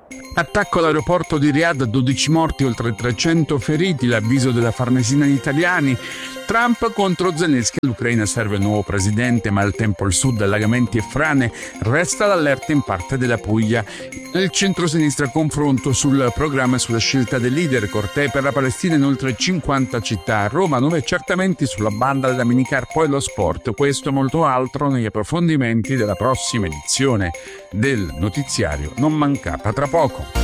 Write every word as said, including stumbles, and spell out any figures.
Attacco all'aeroporto di Riyadh, dodici morti, oltre trecento feriti, l'avviso della Farnesina agli italiani. Trump contro Zelensky, l'Ucraina serve il nuovo presidente, ma al tempo il sud, allagamenti e frane, resta l'allerta in parte della Puglia. Nel centro-sinistra confronto sul programma e sulla scelta del leader, cortei per la Palestina in oltre cinquanta città. A Roma nuovi accertamenti sulla banda della minicar, poi lo sport. Questo e molto altro negli approfondimenti della prossima edizione del notiziario. Non mancata tra poco.